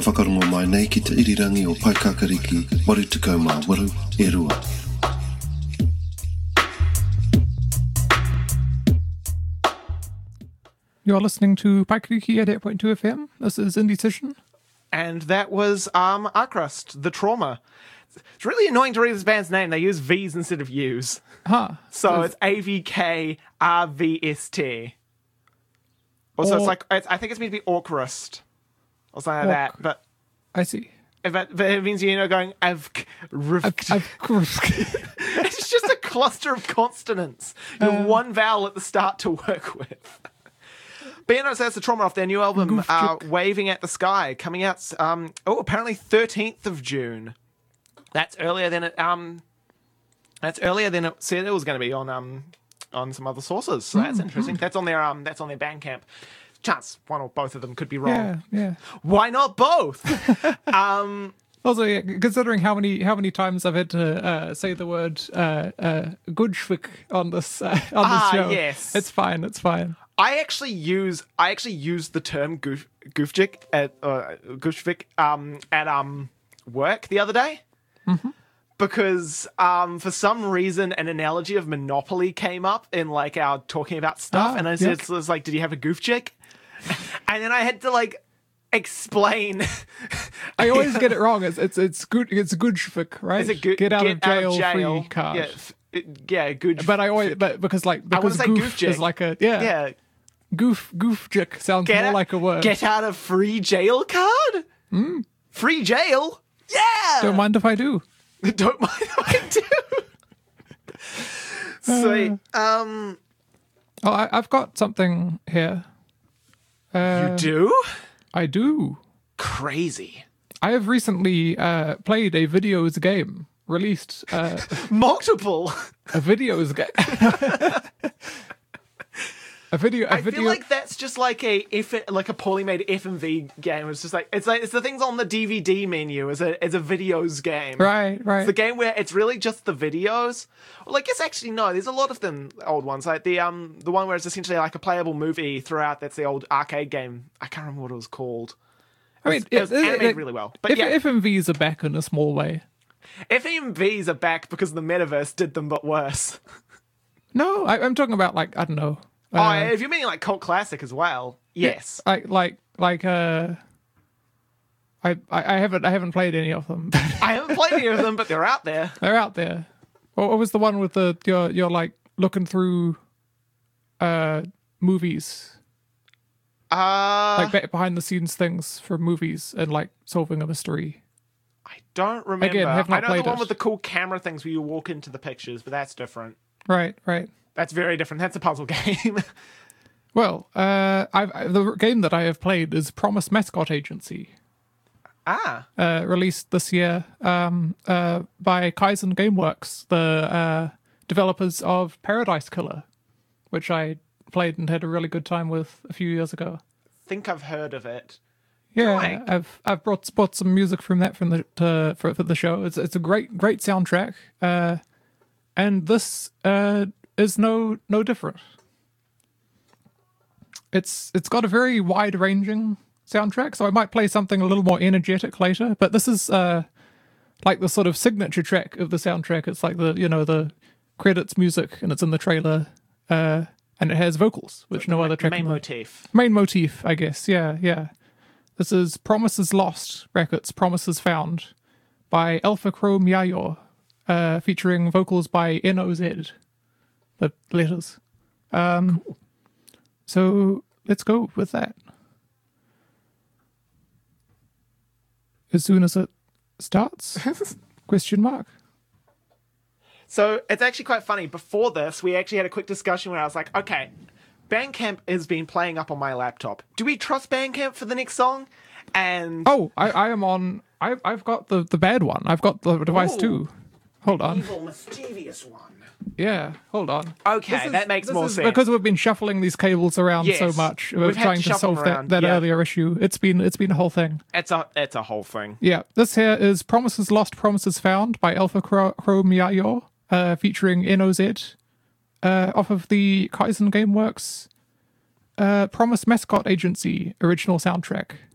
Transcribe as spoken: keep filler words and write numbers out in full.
whakarongo mai nei ki te irirangi o Paikakariki, waru tukau mā waru e rua. You're listening to Paikakariki eighty-eight point two F M. This is Indie Session. And that was um, Arkrust, The Trauma. It's really annoying to read this band's name. They use V's instead of U's. Huh. So it's A V K R V S T. Also, Or- it's like, it's, I think it's meant to be Orkrust. Or something like Ork. that. But, I see. but, but it means, you know, going avk, rvk. I've, It's just a cluster of consonants. You have Uh, one vowel at the start to work with. But you know, so that's The Trauma off their new album, Goof uh, chick. Waving at the Sky, coming out, um, oh, apparently thirteenth of June. That's earlier than it, um, that's earlier than it said it was going to be on, um, on some other sources. So Mm, that's interesting. That's on their, um, that's on their Bandcamp. Chance one or both of them could be wrong. yeah, yeah. Why not both? um, Also, yeah, considering how many how many times I've had to uh, say the word uh, uh, "gudschvik" on this uh, on this Ah, show, yes. it's fine. It's fine. I actually use I actually use the term goof goofjik at uh, goofjik um at um work the other day Mm-hmm. because um for some reason an analogy of Monopoly came up in like our talking about stuff Ah, and I yeah. said it was like, did you have a goofjik? And then I had to like explain. I always get it wrong. It's it's it's good. It's gudschvik, right? Is it go- get out of jail, free card. Yeah, f- it- yeah, good. But I always but because like I wanna because say goof goofjik. is like a yeah, yeah. goof goofjik sounds Get more out, like a word. Get out of free jail card? Mm. Free jail? Yeah! Don't mind if I do. Don't mind if I do. Sweet. Um, Oh, I, I've got something here. Uh, you do? I do. Crazy. I have recently uh, played a videos game. Released uh, Multiple. a videos game. a video. A I video. feel like that's just like a F, like a poorly made F M V game. It's just like it's like it's the things on the D V D menu as a as a videos game. right, right. It's the game where it's really just the videos. Well, I guess actually no. There's a lot of them old ones, like the um the one where it's essentially like a playable movie throughout. That's the old arcade game. I can't remember what it was called. I mean, It was it- it- animated it- really well. But F- yeah, F M Vs are back in a small way. F M Vs are back because the metaverse did them, but worse. No, I, I'm talking about like I don't know. oh, Uh, if you're meaning like cult classic as well, yes. Like like like uh. I, I I haven't I haven't played any of them. I haven't played any of them, but they're out there. They're out there. What, what was the one with the you're you're like looking through uh movies, Uh, like back behind the scenes things for movies and like solving a mystery. I don't remember. Again, have not I know played the one it. with the cool camera things where you walk into the pictures, but that's different. Right, right. That's very different. That's a puzzle game. Well, uh, I've I- the game that I have played is Promise Mascot Agency, ah, uh, released this year um, uh, by Kaizen Gameworks, the uh, developers of Paradise Killer, which I played and had a really good time with a few years ago. think I've heard of it. Yeah, Right. I've I've brought brought some music from that from the to, for for the show. It's it's a great great soundtrack, uh, and this uh, is no no different. It's it's got a very wide ranging soundtrack, so I might play something a little more energetic later. But this is uh, like the sort of signature track of the soundtrack. It's like the you know the credits music, and it's in the trailer, uh, and it has vocals, which no other track Main in the- motif. main motif, I guess. Yeah, yeah. This is Promises Lost, brackets, Promises Found, by Alpha Chrome Yayor, uh, featuring vocals by N O Z, the letters. Um, So let's go with that. As soon as it starts, question mark. So it's actually quite funny. Before this, we actually had a quick discussion where I was like, okay, Bandcamp has been playing up on my laptop. Do we trust Bandcamp for the next song? And Oh, I, I am on. I, I've got the, the bad one. I've got the device Ooh. too. Hold on. evil, mischievous one. Yeah, hold on. Okay, This is- that makes this more is sense. Because we've been shuffling these cables around so Yes. much, We've we're had trying to to shuffle solve them that, around, that yeah. earlier issue. It's been it's been a whole thing. It's a it's a whole thing. Yeah, this here is Promises Lost, Promises Found by Alpha Chrome Yayor, uh, featuring N O Z, uh, off of the Kaizen Gameworks uh, Promise Mascot Agency original soundtrack.